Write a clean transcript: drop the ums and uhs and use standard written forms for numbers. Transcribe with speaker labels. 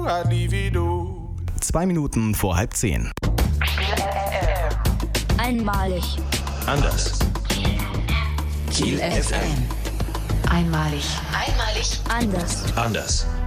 Speaker 1: I'd leave it all.
Speaker 2: 2 Minuten vor 9:30.
Speaker 3: Einmalig.
Speaker 4: Anders.
Speaker 5: Kiel FM. Einmalig.
Speaker 3: Anders.
Speaker 4: Anders.